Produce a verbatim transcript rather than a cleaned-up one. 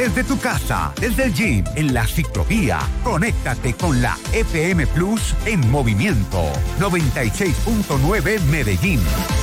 desde tu casa, desde el gym, en la ciclovía. Conéctate con la F M Plus en movimiento. noventa y seis punto nueve Medellín.